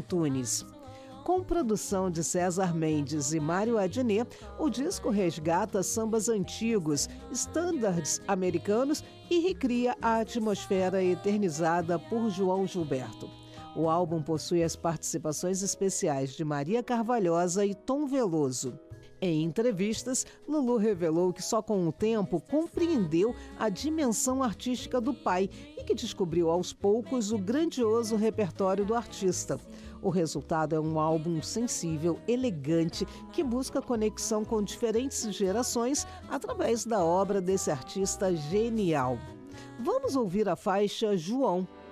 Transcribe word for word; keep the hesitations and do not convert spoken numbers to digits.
Antunes. Com produção de César Mendes e Mário Adnet, o disco resgata sambas antigos, estándares americanos e recria a atmosfera eternizada por João Gilberto. O álbum possui as participações especiais de Maria Carvalhosa e Tom Veloso. Em entrevistas, Lulu revelou que só com o tempo compreendeu a dimensão artística do pai e que descobriu aos poucos o grandioso repertório do artista. O resultado é um álbum sensível, elegante, que busca conexão com diferentes gerações através da obra desse artista genial. Vamos ouvir a faixa João.